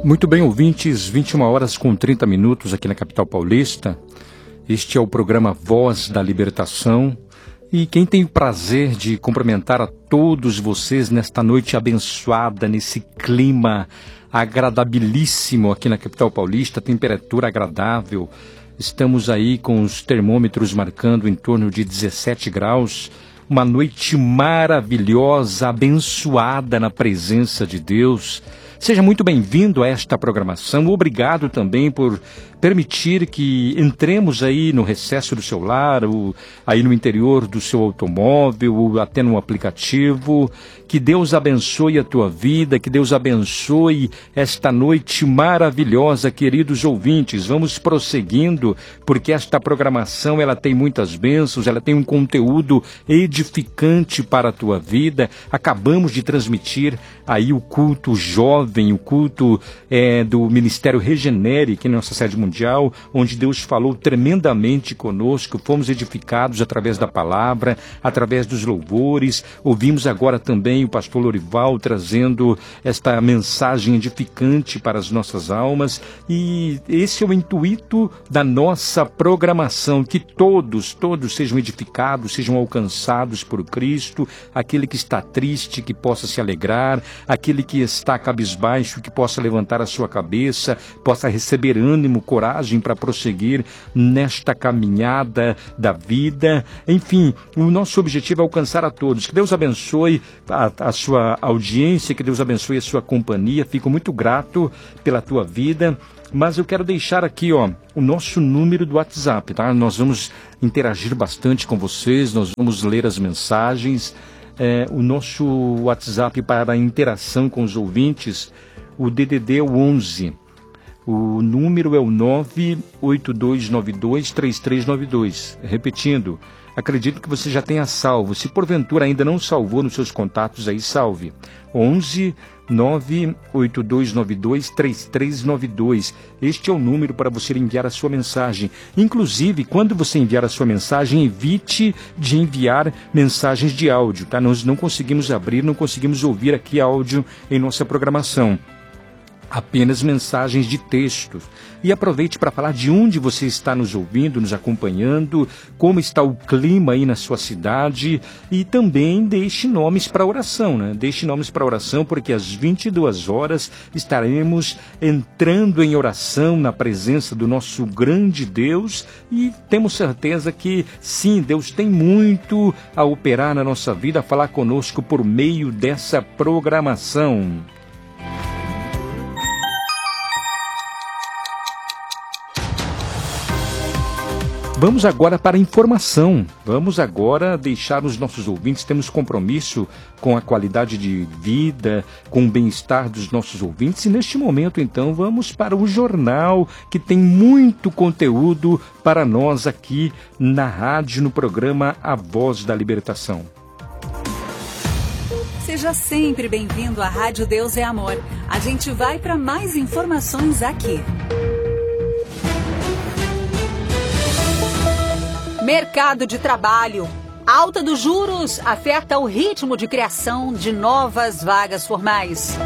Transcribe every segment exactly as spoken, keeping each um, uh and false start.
Muito bem, ouvintes, vinte e uma horas com trinta minutos aqui na capital paulista. Este é o programa Voz da Libertação. E quem tem o prazer de cumprimentar a todos vocês nesta noite abençoada, nesse clima agradabilíssimo aqui na capital paulista, temperatura agradável. Estamos aí com os termômetros marcando em torno de dezessete graus. Uma noite maravilhosa, abençoada na presença de Deus. Seja muito bem-vindo a esta programação. Obrigado também por permitir que entremos aí no recesso do seu lar, ou aí no interior do seu automóvel, ou até no aplicativo. Que Deus abençoe a tua vida, que Deus abençoe esta noite maravilhosa, queridos ouvintes. Vamos prosseguindo, porque esta programação ela tem muitas bênçãos, ela tem um conteúdo edificante para a tua vida. Acabamos de transmitir aí o culto jovem, o culto é, do Ministério Regenere, aqui na nossa sede mundial, onde Deus falou tremendamente conosco, fomos edificados através da palavra, através dos louvores. Ouvimos agora também o pastor Lorival trazendo esta mensagem edificante para as nossas almas, e esse é o intuito da nossa programação, que todos, todos sejam edificados, sejam alcançados por Cristo, aquele que está triste, que possa se alegrar, aquele que está cabisbaixo, que possa levantar a sua cabeça, possa receber ânimo, coragem para prosseguir nesta caminhada da vida. Enfim, o nosso objetivo é alcançar a todos. Que Deus abençoe a, a sua audiência, que Deus abençoe a sua companhia. Fico muito grato pela tua vida. Mas eu quero deixar aqui, ó, o nosso número do WhatsApp, tá? Nós vamos interagir bastante com vocês, nós vamos ler as mensagens. É, o nosso WhatsApp para a interação com os ouvintes, o D D D é o onze. O número é o nove oito dois nove dois três três nove dois. Repetindo, acredito que você já tenha salvo. Se porventura ainda não salvou nos seus contatos, aí salve. onze nove oito dois nove dois três três nove dois. Este é o número para você enviar a sua mensagem. Inclusive, quando você enviar a sua mensagem, evite de enviar mensagens de áudio, tá? Nós não conseguimos abrir, não conseguimos ouvir aqui áudio em nossa programação. Apenas mensagens de texto. E aproveite para falar de onde você está nos ouvindo, nos acompanhando, como está o clima aí na sua cidade, e também deixe nomes para oração, né? Deixe nomes para oração, porque às vinte e duas horas estaremos entrando em oração na presença do nosso grande Deus, e temos certeza que sim, Deus tem muito a operar na nossa vida, a falar conosco por meio dessa programação. Vamos agora para a informação. Vamos agora deixar os nossos ouvintes, temos compromisso com a qualidade de vida, com o bem-estar dos nossos ouvintes. E neste momento, então, vamos para o jornal, que tem muito conteúdo para nós aqui na rádio, no programa A Voz da Libertação. Seja sempre bem-vindo à Rádio Deus é Amor. A gente vai para mais informações aqui. Mercado de trabalho. Alta dos juros afeta o ritmo de criação de novas vagas formais.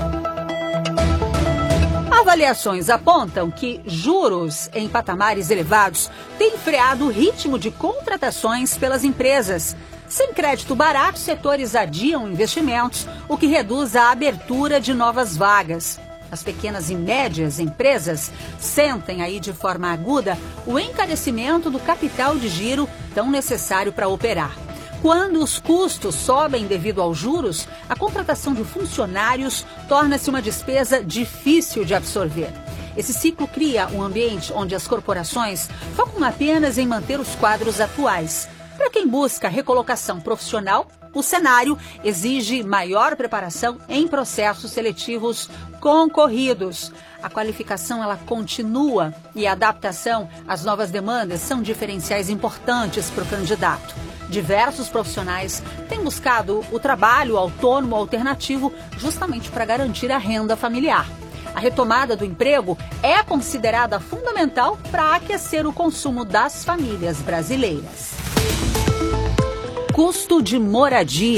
Avaliações apontam que juros em patamares elevados têm freado o ritmo de contratações pelas empresas. Sem crédito barato, setores adiam investimentos, o que reduz a abertura de novas vagas. As pequenas e médias empresas sentem aí de forma aguda o encarecimento do capital de giro tão necessário para operar. Quando os custos sobem devido aos juros, a contratação de funcionários torna-se uma despesa difícil de absorver. Esse ciclo cria um ambiente onde as corporações focam apenas em manter os quadros atuais. Para quem busca recolocação profissional, o cenário exige maior preparação em processos seletivos concorridos. A qualificação ela continua e a adaptação às novas demandas são diferenciais importantes para o candidato. Diversos profissionais têm buscado o trabalho autônomo alternativo justamente para garantir a renda familiar. A retomada do emprego é considerada fundamental para aquecer o consumo das famílias brasileiras. Custo de moradia.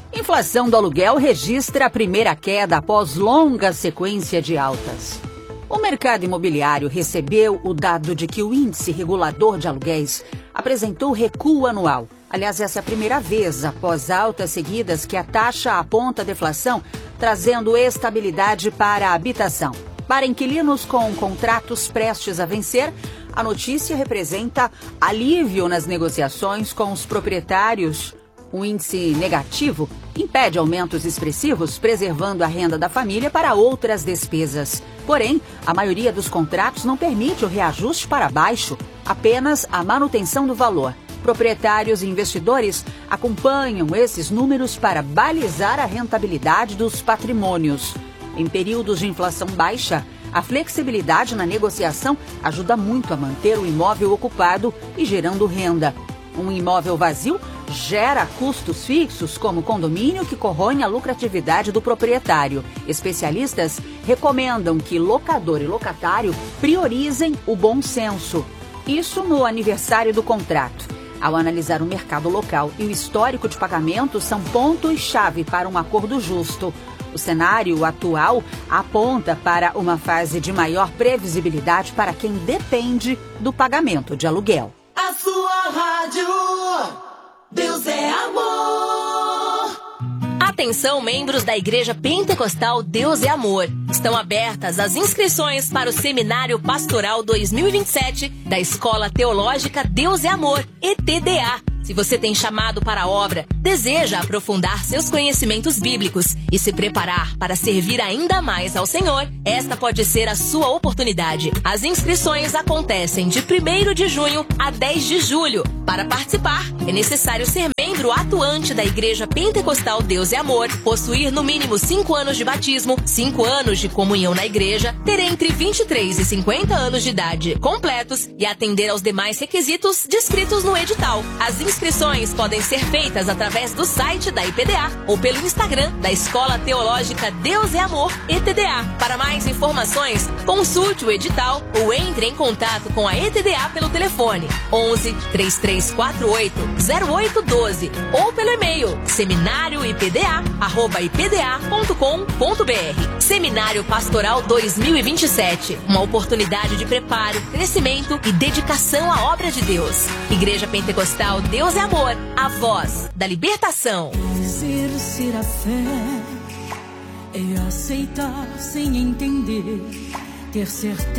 Inflação do aluguel registra a primeira queda após longa sequência de altas. O mercado imobiliário recebeu o dado de que o índice regulador de aluguéis apresentou recuo anual. Aliás, essa é a primeira vez após altas seguidas que a taxa aponta deflação, trazendo estabilidade para a habitação. Para inquilinos com contratos prestes a vencer, a notícia representa alívio nas negociações com os proprietários. O índice negativo impede aumentos expressivos, preservando a renda da família para outras despesas. Porém, a maioria dos contratos não permite o reajuste para baixo, apenas a manutenção do valor. Proprietários e investidores acompanham esses números para balizar a rentabilidade dos patrimônios. Em períodos de inflação baixa, a flexibilidade na negociação ajuda muito a manter o imóvel ocupado e gerando renda. Um imóvel vazio gera custos fixos, como condomínio, que corroem a lucratividade do proprietário. Especialistas recomendam que locador e locatário priorizem o bom senso. Isso no aniversário do contrato. Ao analisar o mercado local e o histórico de pagamento, são pontos-chave para um acordo justo. O cenário atual aponta para uma fase de maior previsibilidade para quem depende do pagamento de aluguel. A sua rádio, Deus é amor. Atenção, membros da Igreja Pentecostal Deus é Amor. Estão abertas as inscrições para o Seminário Pastoral dois mil e vinte e sete da Escola Teológica Deus é Amor, E T D A. Se você tem chamado para a obra, deseja aprofundar seus conhecimentos bíblicos e se preparar para servir ainda mais ao Senhor, esta pode ser a sua oportunidade. As inscrições acontecem de primeiro de junho a dez de julho. Para participar, é necessário ser membro atuante da Igreja Pentecostal Deus é Amor, possuir no mínimo cinco anos de batismo, cinco anos de comunhão na igreja, ter entre vinte e três e cinquenta anos de idade completos e atender aos demais requisitos descritos no edital. As inscrições podem ser feitas através do site da I P D A ou pelo Instagram da Escola Teológica Deus é Amor, E T D A. Para mais informações, consulte o edital ou entre em contato com a E T D A pelo telefone onze, três três quatro oito, zero oito um dois ou pelo e-mail seminarioipda arroba ipda ponto com ponto br. Seminário Pastoral dois mil e vinte e sete, uma oportunidade de preparo, crescimento e dedicação à obra de Deus. Igreja Pentecostal Deus é Amor, a voz da libertação. Exercer a fé é aceitar sem entender, ter certeza.